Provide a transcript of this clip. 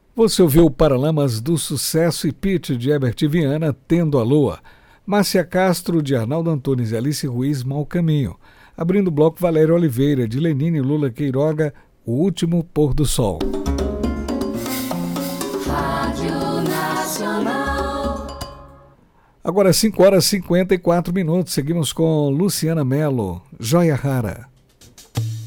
Você ouviu Paralamas do Sucesso e Pitch de Herbert Viana, Tendo a Lua. Márcia Castro, de Arnaldo Antunes e Alice Ruiz, Mau Caminho. Abrindo o bloco, Valério Oliveira, de Lenine Lula Queiroga, O Último Pôr do Sol. Rádio Nacional. Agora 5 horas e 54 minutos. Seguimos com Luciana Mello, Joia Rara.